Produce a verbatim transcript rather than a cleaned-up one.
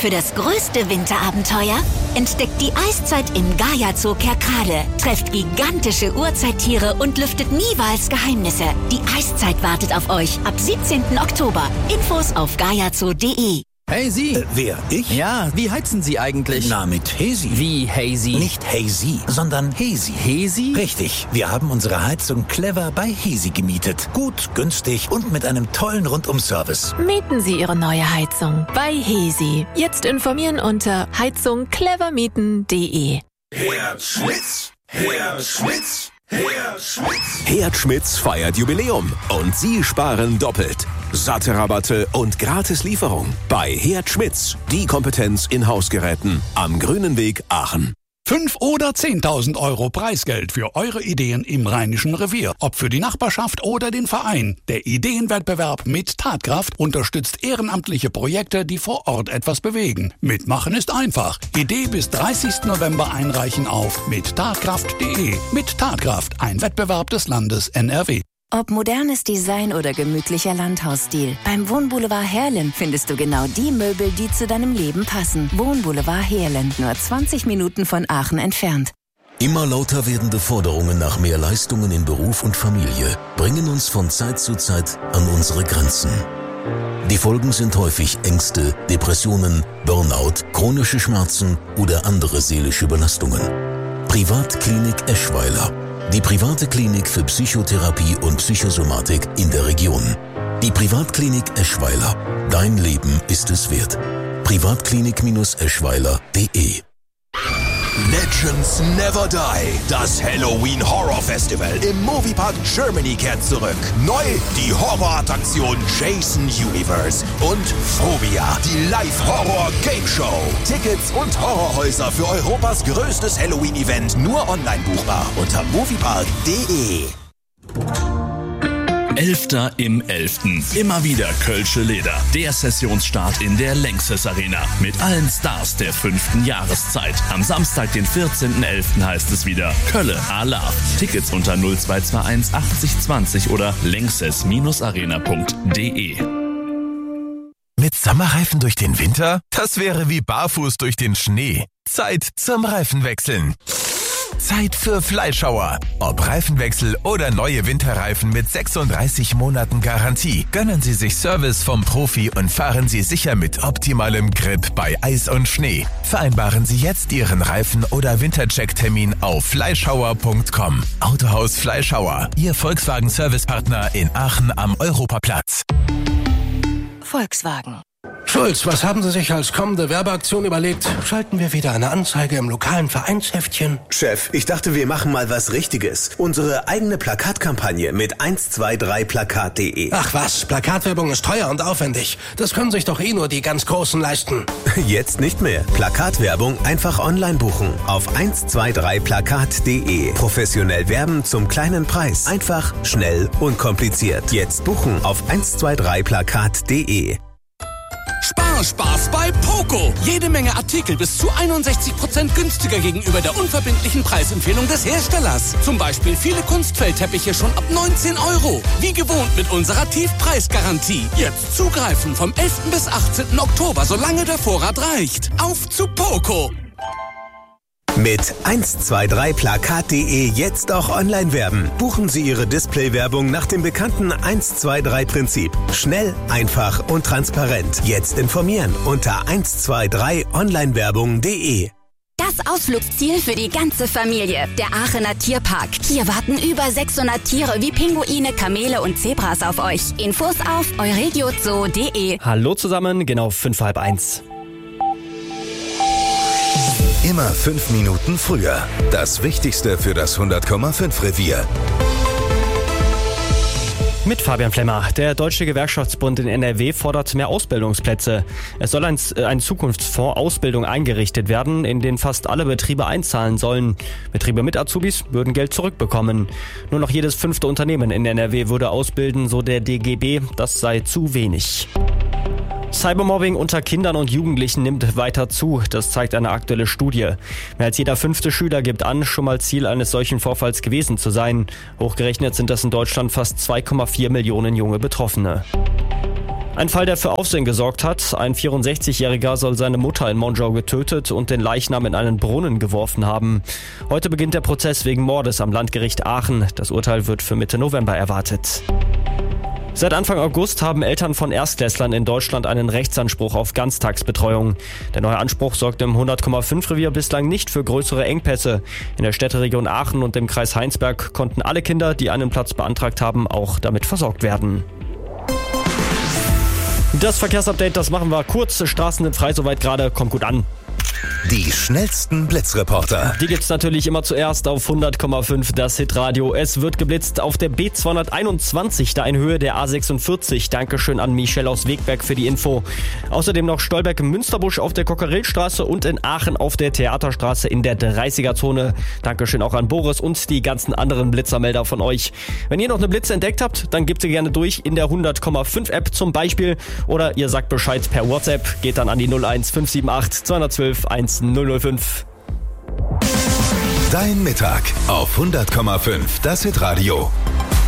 für das größte Winterabenteuer? Entdeckt die Eiszeit im Gaia Zoo Kerkrade, trefft gigantische Urzeittiere und lüftet niemals Geheimnisse. Die Eiszeit wartet auf euch ab siebzehnten Oktober. Infos auf gaiazoo punkt de. Hey Sie! Äh, wer? Ich? Ja, wie heizen Sie eigentlich? Na, mit Hesi. Wie Hazy? Nicht Hazy, sondern Hesi. Hesi? Richtig. Wir haben unsere Heizung clever bei Hesi gemietet. Gut, günstig und mit einem tollen Rundum-Service. Mieten Sie Ihre neue Heizung bei Hesi. Jetzt informieren unter heizung clever mieten punkt de. Herd Schmitz! Herd Schmitz! Herd Schmitz! Herd Schmitz feiert Jubiläum und Sie sparen doppelt. Satte Rabatte und Gratis-Lieferung bei Herd Schmitz. Die Kompetenz in Hausgeräten am Grünen Weg Aachen. Fünf oder zehntausend Euro Preisgeld für eure Ideen im Rheinischen Revier. Ob für die Nachbarschaft oder den Verein. Der Ideenwettbewerb mit Tatkraft unterstützt ehrenamtliche Projekte, die vor Ort etwas bewegen. Mitmachen ist einfach. Idee bis dreißigsten November einreichen auf mit tatkraft punkt de. Mit Tatkraft, ein Wettbewerb des Landes N R W. Ob modernes Design oder gemütlicher Landhausstil, beim Wohnboulevard Heerlen findest du genau die Möbel, die zu deinem Leben passen. Wohnboulevard Heerlen, nur zwanzig Minuten von Aachen entfernt. Immer lauter werdende Forderungen nach mehr Leistungen in Beruf und Familie bringen uns von Zeit zu Zeit an unsere Grenzen. Die Folgen sind häufig Ängste, Depressionen, Burnout, chronische Schmerzen oder andere seelische Belastungen. Privatklinik Eschweiler. Die private Klinik für Psychotherapie und Psychosomatik in der Region. Die Privatklinik Eschweiler. Dein Leben ist es wert. privatklinik Eschweiler punkt de. Legends Never Die. Das Halloween Horror Festival im Moviepark Germany kehrt zurück. Neu die Horrorattraktion Jason Universe und Phobia, die Live-Horror-Game-Show. Tickets und Horrorhäuser für Europas größtes Halloween-Event nur online buchbar unter moviepark punkt de. Elfter im Elften. Immer wieder Kölsche Leder. Der Sessionsstart in der Lanxess Arena. Mit allen Stars der fünften Jahreszeit. Am Samstag, den vierzehnten elften heißt es wieder Kölle Alarv. Tickets unter null zwei zwei eins achtzig zwanzig oder lanxess arena punkt de. Mit Sommerreifen durch den Winter? Das wäre wie barfuß durch den Schnee. Zeit zum Reifenwechseln. Zeit für Fleischhauer. Ob Reifenwechsel oder neue Winterreifen mit sechsunddreißig Monaten Garantie. Gönnen Sie sich Service vom Profi und fahren Sie sicher mit optimalem Grip bei Eis und Schnee. Vereinbaren Sie jetzt Ihren Reifen- oder Wintercheck-Termin auf fleischhauer punkt com. Autohaus Fleischhauer, Ihr Volkswagen-Servicepartner in Aachen am Europaplatz. Volkswagen. Schulz, was haben Sie sich als kommende Werbeaktion überlegt? Schalten wir wieder eine Anzeige im lokalen Vereinsheftchen? Chef, ich dachte, wir machen mal was Richtiges. Unsere eigene Plakatkampagne mit eins zwei drei plakat punkt de. Ach was, Plakatwerbung ist teuer und aufwendig. Das können sich doch eh nur die ganz Großen leisten. Jetzt nicht mehr. Plakatwerbung einfach online buchen. Auf eins zwei drei plakat punkt de. Professionell werben zum kleinen Preis. Einfach, schnell, unkompliziert. Jetzt buchen auf eins zwei drei plakat punkt de. Sparspaß bei Poco. Jede Menge Artikel bis zu einundsechzig Prozent günstiger gegenüber der unverbindlichen Preisempfehlung des Herstellers. Zum Beispiel viele Kunstfeldteppiche schon ab neunzehn Euro. Wie gewohnt mit unserer Tiefpreisgarantie. Jetzt zugreifen vom elften bis achtzehnten Oktober, solange der Vorrat reicht. Auf zu Poco. Mit eins zwei drei plakat punkt de jetzt auch online werben. Buchen Sie Ihre Displaywerbung nach dem bekannten eins zwei drei Prinzip. Schnell, einfach und transparent. Jetzt informieren unter eins zwei drei onlinewerbung punkt de. Das Ausflugsziel für die ganze Familie, der Aachener Tierpark. Hier warten über sechshundert Tiere wie Pinguine, Kamele und Zebras auf euch. Infos auf euregiozoo punkt de. Hallo zusammen, genau fünf halb eins. Immer fünf Minuten früher. Das Wichtigste für das hundert Komma fünf Revier. Mit Fabian Flemmer. Der Deutsche Gewerkschaftsbund in N R W fordert mehr Ausbildungsplätze. Es soll ein, ein Zukunftsfonds Ausbildung eingerichtet werden, in den fast alle Betriebe einzahlen sollen. Betriebe mit Azubis würden Geld zurückbekommen. Nur noch jedes fünfte Unternehmen in N R W würde ausbilden, so der D G B. Das sei zu wenig. Cybermobbing unter Kindern und Jugendlichen nimmt weiter zu. Das zeigt eine aktuelle Studie. Mehr als jeder fünfte Schüler gibt an, schon mal Ziel eines solchen Vorfalls gewesen zu sein. Hochgerechnet sind das in Deutschland fast zwei Komma vier Millionen junge Betroffene. Ein Fall, der für Aufsehen gesorgt hat. Ein vierundsechzigjähriger soll seine Mutter in Monschau getötet und den Leichnam in einen Brunnen geworfen haben. Heute beginnt der Prozess wegen Mordes am Landgericht Aachen. Das Urteil wird für Mitte November erwartet. Seit Anfang August haben Eltern von Erstklässlern in Deutschland einen Rechtsanspruch auf Ganztagsbetreuung. Der neue Anspruch sorgt im hundert Komma fünf Revier bislang nicht für größere Engpässe. In der Städteregion Aachen und dem Kreis Heinsberg konnten alle Kinder, die einen Platz beantragt haben, auch damit versorgt werden. Das Verkehrsupdate, das machen wir kurz. Straßen sind frei, soweit gerade. Kommt gut an. Die schnellsten Blitzreporter. Die gibt's natürlich immer zuerst auf hundert Komma fünf, das Hitradio. Es wird geblitzt auf der B zweihunderteinundzwanzig, da in Höhe der A sechsundvierzig. Dankeschön an Michelle aus Wegberg für die Info. Außerdem noch Stolberg-Münsterbusch auf der Kokerillstraße und in Aachen auf der Theaterstraße in der dreißiger-Zone. Dankeschön auch an Boris und die ganzen anderen Blitzermelder von euch. Wenn ihr noch eine Blitze entdeckt habt, dann gebt sie gerne durch in der hundert Komma fünf App zum Beispiel. Oder ihr sagt Bescheid per WhatsApp, geht dann an die null eins fünf sieben acht zweihundertzwölf eins null null fünf. Dein Mittag auf hundert Komma fünf, das Hitradio.